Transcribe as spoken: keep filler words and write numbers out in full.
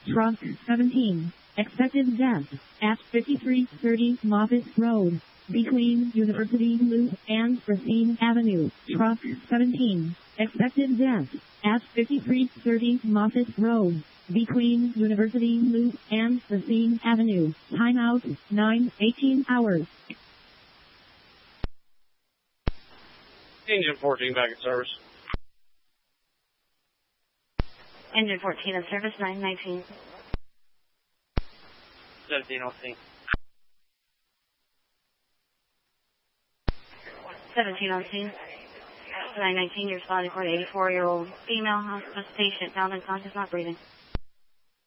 Truck seventeen. Expected death at fifty-three thirty Moffett Road, between University Loop and Racine Avenue. Truck seventeen. Expected death at fifty-three thirty Moffett Road, between University Loop and Racine Avenue. Timeout nine eighteen hours. Engine fourteen back in service. Engine fourteen in service, nine nineteen. seventeen on scene. seventeen on scene. nine nineteen, you're responding for an eighty-four-year-old female hospice patient found unconscious, not breathing.